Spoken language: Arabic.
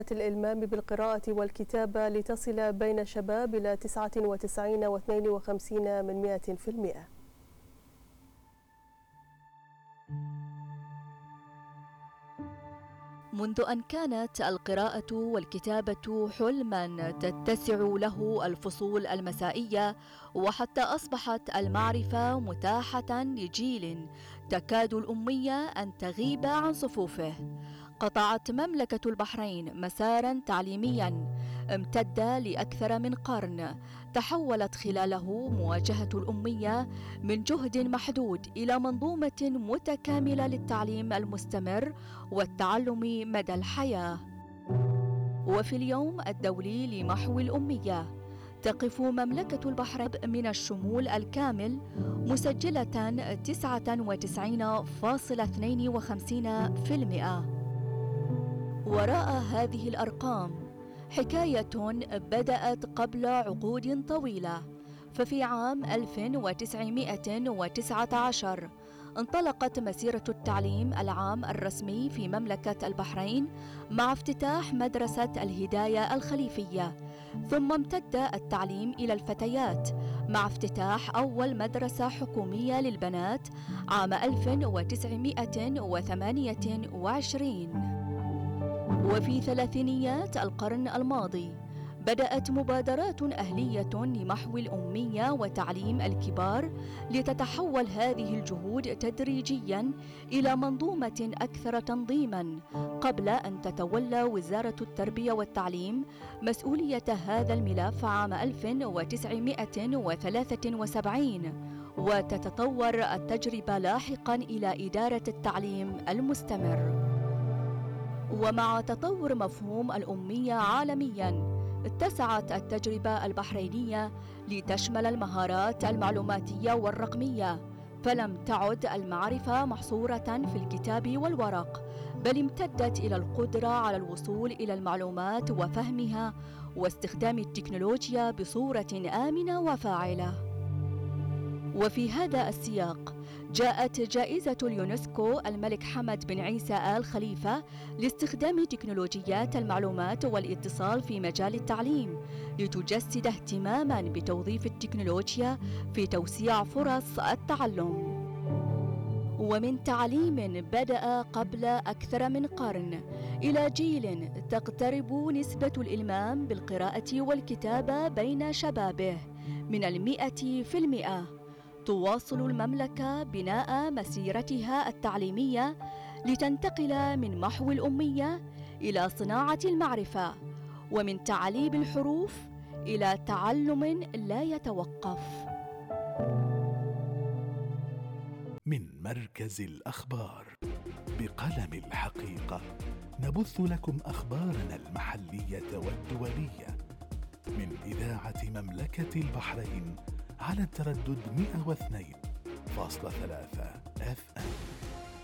الإلمام بالقراءة والكتابة لتصل بين الشباب إلى 99.52%. منذ أن كانت القراءة والكتابة حلما تتسع له الفصول المسائية، وحتى أصبحت المعرفة متاحة لجيل تكاد الأمية أن تغيب عن صفوفه، قطعت مملكة البحرين مسارا تعليميا امتد لأكثر من قرن، تحولت خلاله مواجهة الأمية من جهد محدود إلى منظومة متكاملة للتعليم المستمر والتعلم مدى الحياة. وفي اليوم الدولي لمحو الأمية تقف مملكة البحرين من الشمول الكامل مسجلة 99.52%. وراء هذه الأرقام حكاية بدأت قبل عقود طويلة، ففي عام 1919 انطلقت مسيرة التعليم العام الرسمي في مملكة البحرين مع افتتاح مدرسة الهداية الخليفية، ثم امتد التعليم إلى الفتيات مع افتتاح أول مدرسة حكومية للبنات عام 1928. وفي ثلاثينيات القرن الماضي بدأت مبادرات أهلية لمحو الأمية وتعليم الكبار، لتتحول هذه الجهود تدريجيا إلى منظومة أكثر تنظيما، قبل أن تتولى وزارة التربية والتعليم مسؤولية هذا الملف عام 1973، وتتطور التجربة لاحقا إلى إدارة التعليم المستمر. ومع تطور مفهوم الأمية عالميا اتسعت التجربة البحرينية لتشمل المهارات المعلوماتية والرقمية، فلم تعد المعرفة محصورة في الكتاب والورق، بل امتدت إلى القدرة على الوصول إلى المعلومات وفهمها واستخدام التكنولوجيا بصورة آمنة وفاعلة. وفي هذا السياق جاءت جائزة اليونسكو الملك حمد بن عيسى آل خليفة لاستخدام تكنولوجيات المعلومات والاتصال في مجال التعليم، لتجسد اهتماما بتوظيف التكنولوجيا في توسيع فرص التعلم. ومن تعليم بدأ قبل أكثر من قرن إلى جيل تقترب نسبة الإلمام بالقراءة والكتابة بين شبابه من 100%، تواصل المملكة بناء مسيرتها التعليمية لتنتقل من محو الأمية إلى صناعة المعرفة، ومن تعليم الحروف إلى تعلم لا يتوقف. من مركز الأخبار بقلم الحقيقة نبث لكم أخبارنا المحلية والدولية من إذاعة مملكة البحرين على التردد 102.3 FM.